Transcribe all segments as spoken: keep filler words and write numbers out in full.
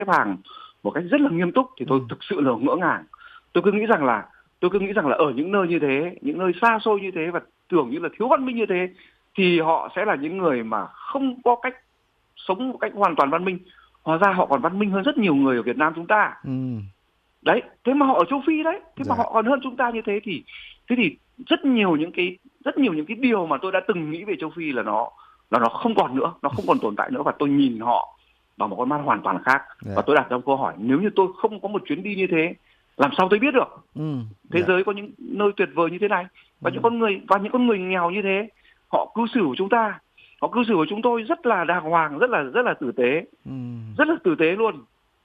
xếp hàng một cách rất là nghiêm túc thì tôi Ừ. thực sự là ngỡ ngàng. Tôi cứ nghĩ rằng là tôi cứ nghĩ rằng là ở những nơi như thế, những nơi xa xôi như thế và tưởng như là thiếu văn minh như thế thì họ sẽ là những người mà không có cách sống một cách hoàn toàn văn minh. Hóa ra họ còn văn minh hơn rất nhiều người ở Việt Nam chúng ta. Ừ. Đấy, thế mà họ ở châu Phi đấy, thế mà Dạ. họ còn hơn chúng ta như thế thì thế thì rất nhiều những cái rất nhiều những cái điều mà tôi đã từng nghĩ về châu Phi là nó là nó không còn nữa, nó không còn tồn tại nữa, và tôi nhìn họ bằng một con mắt hoàn toàn khác. Dạ. Và tôi đặt ra một câu hỏi, nếu như tôi không có một chuyến đi như thế, làm sao tôi biết được Ừ. thế Dạ. giới có những nơi tuyệt vời như thế này, và Ừ. những con người và những con người nghèo như thế, họ cư xử của chúng ta, họ cư xử của chúng tôi rất là đàng hoàng, rất là rất là tử tế, Ừ. rất là tử tế luôn.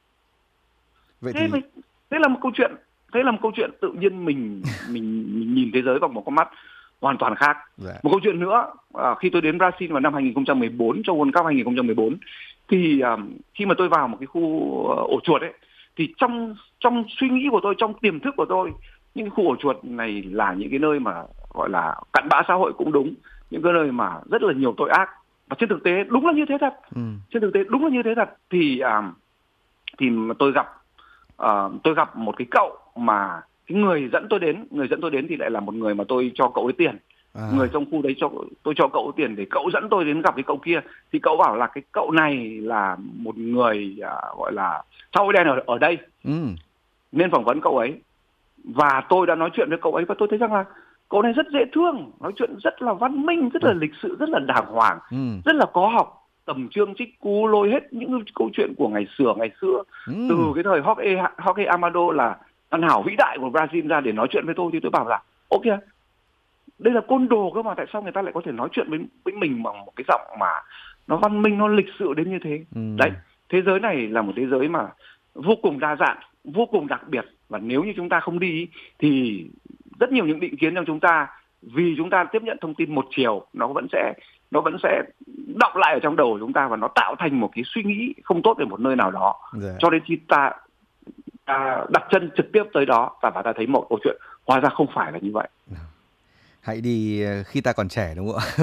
Vậy Thế thì mình thế là một câu chuyện, thế là một câu chuyện tự nhiên mình mình, mình nhìn thế giới bằng một con mắt hoàn toàn khác. dạ. Một câu chuyện nữa, à, khi tôi đến Brazil vào năm hai không một bốn trong World Cup hai không một bốn thì à, khi mà tôi vào một cái khu uh, ổ chuột ấy, thì trong trong suy nghĩ của tôi, trong tiềm thức của tôi, những khu ổ chuột này là những cái nơi mà gọi là cặn bã xã hội cũng đúng, những cái nơi mà rất là nhiều tội ác, và trên thực tế đúng là như thế thật. Ừ. Trên thực tế đúng là như thế thật. Thì à, thì tôi gặp uh, tôi gặp một cái cậu mà cái người dẫn tôi đến, người dẫn tôi đến thì lại là một người mà tôi cho cậu ấy tiền. À. Người trong khu đấy cho tôi cho cậu ấy tiền để cậu dẫn tôi đến gặp cái cậu kia. Thì cậu bảo là cái cậu này là một người uh, gọi là sau đen ở ở đây, Ừ. nên phỏng vấn cậu ấy. Và tôi đã nói chuyện với cậu ấy và tôi thấy rằng là cậu này rất dễ thương, nói chuyện rất là văn minh, rất là lịch sự, rất là đàng hoàng, Ừ. rất là có học, tầm chương trích cú lôi hết những câu chuyện của ngày xưa ngày xưa Ừ. từ cái thời Jorge, Jorge Amado là văn hảo vĩ đại của Brazil ra để nói chuyện với tôi. Thì tôi bảo là ok, đây là côn đồ cơ mà, tại sao người ta lại có thể nói chuyện với, với mình bằng một cái giọng mà nó văn minh, nó lịch sự đến như thế. Ừ. Đấy, thế giới này là một thế giới mà vô cùng đa dạng, vô cùng đặc biệt, và nếu như chúng ta không đi thì rất nhiều những định kiến trong chúng ta, vì chúng ta tiếp nhận thông tin một chiều, nó vẫn sẽ nó vẫn sẽ đọng lại ở trong đầu của chúng ta và nó tạo thành một cái suy nghĩ không tốt về một nơi nào đó. Dạ. Cho đến khi ta, ta đặt chân trực tiếp tới đó và ta thấy một câu chuyện hóa ra không phải là như vậy. Hãy đi khi ta còn trẻ, đúng không ạ?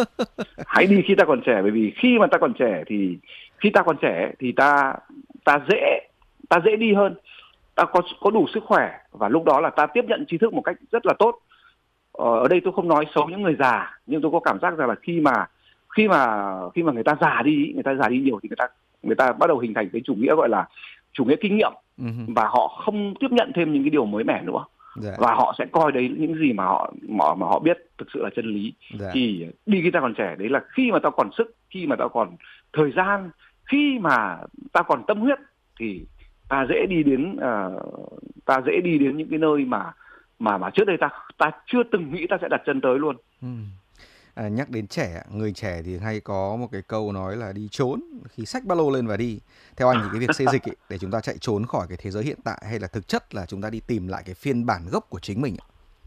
Hãy đi khi ta còn trẻ, bởi vì khi mà ta còn trẻ thì khi ta còn trẻ thì ta ta dễ ta dễ đi hơn, ta có có đủ sức khỏe, và lúc đó là ta tiếp nhận tri thức một cách rất là tốt. Ờ, ở đây tôi không nói xấu những người già, nhưng tôi có cảm giác rằng là khi mà khi mà khi mà người ta già đi, người ta già đi nhiều thì người ta người ta bắt đầu hình thành cái chủ nghĩa gọi là chủ nghĩa kinh nghiệm, Uh-huh. và họ không tiếp nhận thêm những cái điều mới mẻ nữa. Dạ. Và họ sẽ coi đấy những gì mà họ mà, mà họ biết thực sự là chân lý. Dạ. Thì đi khi ta còn trẻ đấy là khi mà ta còn sức, khi mà ta còn thời gian, khi mà ta còn tâm huyết thì ta dễ đi đến uh, ta dễ đi đến những cái nơi mà mà mà trước đây ta ta chưa từng nghĩ ta sẽ đặt chân tới luôn. Ừ. À, nhắc đến trẻ, người trẻ thì hay có một cái câu nói là đi trốn, khi xách ba lô lên và đi. Theo anh thì cái việc xê dịch ấy, để chúng ta chạy trốn khỏi cái thế giới hiện tại, hay là thực chất là chúng ta đi tìm lại cái phiên bản gốc của chính mình ạ?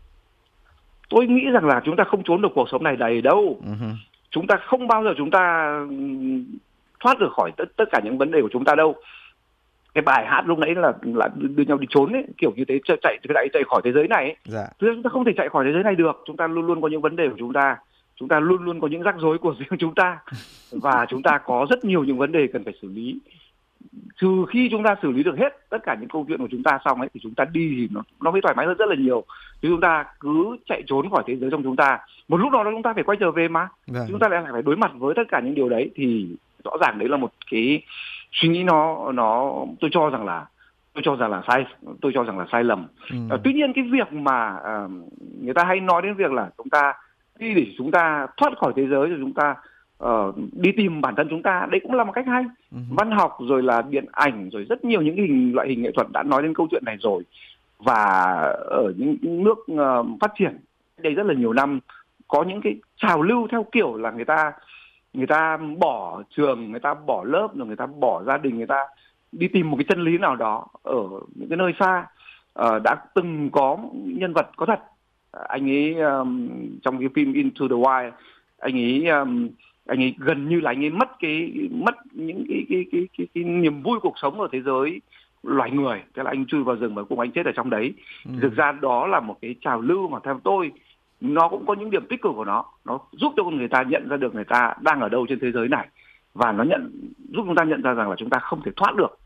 Tôi nghĩ rằng là chúng ta không trốn được cuộc sống này đầy đâu. Uh-huh. Chúng ta không bao giờ chúng ta thoát được khỏi tất, tất cả những vấn đề của chúng ta đâu. Cái bài hát lúc nãy là là đưa nhau đi trốn ấy, kiểu như thế, chạy chạy chạy khỏi thế giới này ấy. Dạ. Chúng ta không thể chạy khỏi thế giới này được. Chúng ta luôn luôn có những vấn đề của chúng ta, chúng ta luôn luôn có những rắc rối của riêng chúng ta, và chúng ta có rất nhiều những vấn đề cần phải xử lý. Trừ khi chúng ta xử lý được hết tất cả những câu chuyện của chúng ta xong ấy, thì chúng ta đi thì nó nó mới thoải mái hơn rất là nhiều. Chứ chúng ta cứ chạy trốn khỏi thế giới trong chúng ta, một lúc nào đó chúng ta phải quay trở về mà. Vâng. Chúng ta lại phải đối mặt với tất cả những điều đấy, thì rõ ràng đấy là một cái suy nghĩ nó nó tôi cho rằng là tôi cho rằng là sai tôi cho rằng là sai lầm. Ừ. À, tuy nhiên cái việc mà à, người ta hay nói đến việc là chúng ta đi để chúng ta thoát khỏi thế giới, rồi chúng ta uh, đi tìm bản thân chúng ta, đấy cũng là một cách hay. Ừ. Văn học rồi là điện ảnh rồi rất nhiều những hình loại hình nghệ thuật đã nói đến câu chuyện này rồi. Và ở những nước uh, phát triển đây rất là nhiều năm, có những cái trào lưu theo kiểu là người ta người ta bỏ trường, người ta bỏ lớp, rồi người ta bỏ gia đình, người ta đi tìm một cái chân lý nào đó ở những cái nơi xa. Uh, đã từng có nhân vật có thật, anh ấy um, trong cái phim Into the Wild, anh ấy um, anh ấy gần như là anh ấy mất cái mất những cái cái cái cái, cái niềm vui cuộc sống ở thế giới loài người, thế là anh chui vào rừng và cùng anh chết ở trong đấy. Ừ. Thực ra đó là một cái trào lưu mà theo tôi nó cũng có những điểm tích cực của nó, nó giúp cho con người ta nhận ra được người ta đang ở đâu trên thế giới này, và nó nhận giúp chúng ta nhận ra rằng là chúng ta không thể thoát được